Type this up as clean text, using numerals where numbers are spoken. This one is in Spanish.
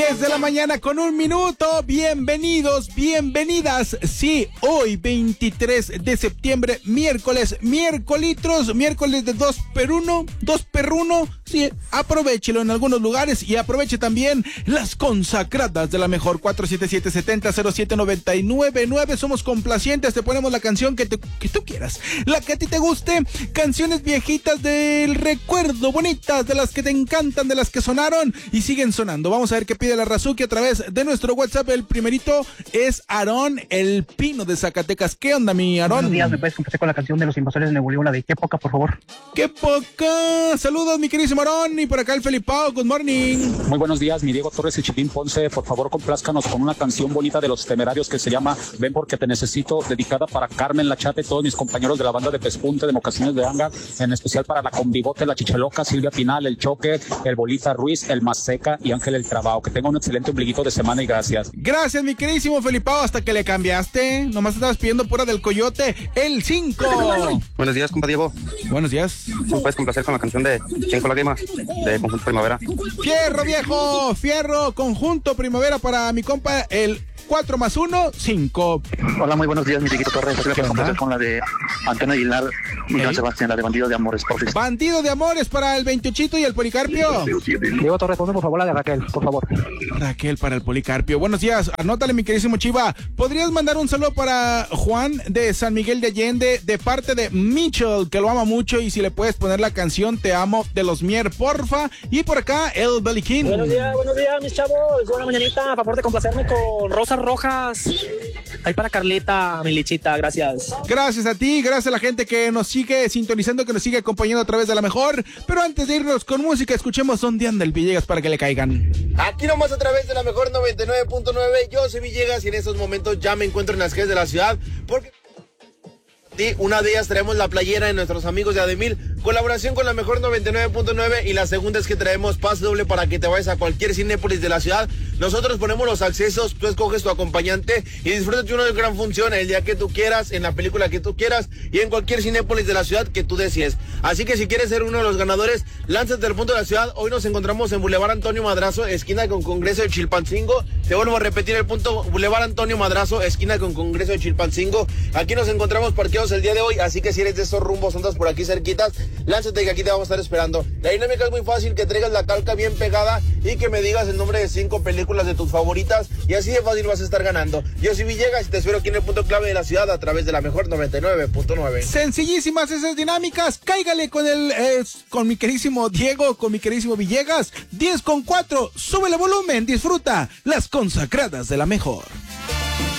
10 de la mañana con 1 minuto. Bienvenidos, bienvenidas. Sí, hoy 23 de septiembre, miércoles de 2 por 1. Sí, aprovechelo en algunos lugares y aproveche también las consagradas de la mejor. 477-70-0799. Somos complacientes, te ponemos la canción que tú quieras, la que a ti te guste. Canciones viejitas del recuerdo, bonitas, de las que te encantan, de las que sonaron y siguen sonando. Vamos a ver qué pide la Razuki a través de nuestro WhatsApp. El primerito es Aarón, el Pino de Zacatecas. ¿Qué onda, mi Aarón? Buenos días, ¿me puedes complacer con la canción de Los Invasores de Nuevo León, la de Qué Poca, por favor? ¡Qué poca! Saludos, mi queridísimo Aarón, y por acá el Felipao. Good morning. Muy buenos días, mi Diego Torres y Chilín Ponce. Por favor, complázcanos con una canción bonita de Los Temerarios que se llama Ven porque te necesito, dedicada para Carmen La Chata y todos mis compañeros de la banda de Pespunte, de Mocaciones de Anga, en especial para la Convivote, la Chichaloca, Silvia Pinal, el Choque, el Bolita Ruiz, el Maseca y Ángel el Trabajo. Que tenga un excelente ombliguito de semana y gracias. Gracias, mi queridísimo Felipao, hasta que le cambiaste. Nomás estabas pidiendo pura del Coyote, el 5. Buenos días, compa Diego. Buenos días. ¿Me puedes complacer con la canción de 5 lágrimas de Conjunto Primavera? Fierro, viejo, fierro, Conjunto Primavera para mi compa, el 4 más 1, 5. Hola, muy buenos días, mi Dieguito Torres. Aquí la puedes complacer con la de Antonio Aguilar y San Sebastián, la de Bandido de Amores, por favor. Bandido de Amores para el 28 y el Policarpio. Diego Torres, ponme por favor la de Raquel, por favor. Raquel para el Policarpio. Buenos días, anótale, mi queridísimo Chiva. ¿Podrías mandar un saludo para Juan de San Miguel de Allende, de parte de Mitchell, que lo ama mucho, y si le puedes poner la canción Te Amo de Los Mier, porfa? Y por acá, el Beliquín. Buenos días, mis chavos. Buena mañanita, a favor de complacerme con Rosas Rojas. Ahí para Carlita, mi lichita, gracias. Gracias a ti, gracias a la gente que nos sigue sintonizando, que nos sigue acompañando a través de la mejor. Pero antes de irnos con música, escuchemos Dónde anda el Villegas para que le caigan. Aquí nomás a través de la mejor 99.9. Yo soy Villegas y en estos momentos ya me encuentro en las calles de la ciudad porque una de ellas traemos la playera de nuestros amigos de Ademil, colaboración con la mejor 99.9, y la segunda es que traemos pase doble para que te vayas a cualquier Cinépolis de la ciudad. Nosotros ponemos los accesos, tú escoges tu acompañante y disfrutas de una gran función el día que tú quieras, en la película que tú quieras y en cualquier Cinépolis de la ciudad que tú desees. Así que si quieres ser uno de los ganadores, lánzate al punto de la ciudad. Hoy nos encontramos en Boulevard Antonio Madrazo, esquina con Congreso de Chilpancingo. Te vuelvo a repetir el punto: Boulevard Antonio Madrazo, esquina con Congreso de Chilpancingo. Aquí nos encontramos parqueados el día de hoy, así que si eres de esos rumbos, andas por aquí cerquitas, lánzate que aquí te vamos a estar esperando. La dinámica es muy fácil: que traigas la calca bien pegada y que me digas el nombre de 5 películas de tus favoritas, y así de fácil vas a estar ganando. Yo soy Villegas y te espero aquí en el punto clave de la ciudad a través de la mejor 99.9. Sencillísimas esas dinámicas. Cáigale con con mi queridísimo Diego, con mi queridísimo Villegas. 10 con 4, sube el volumen, disfruta las consagradas de la mejor.